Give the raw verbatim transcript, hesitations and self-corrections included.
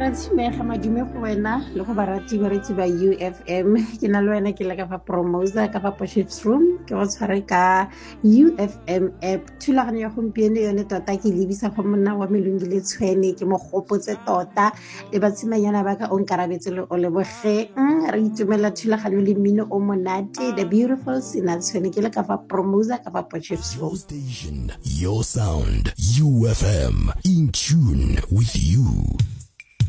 tshimega madume go wena le go barati baretsi ba U F M ke na le wena ke le ka fa promoter ka fa Potchef's room ke go tshware ka U F M app thulaganyo ya gompieno yone tota ke lebisa go monna wa melungi le tshwene ke mo gopotse tota le batsimanyana ba ka o nkarabetse le o lebogeng re itumela thulaganyo le mmino o monate the beautiful Sina Tshwene ke le ka fa promoter ka fa Potchef's room. Your station, your sound, U F M, in tune with you.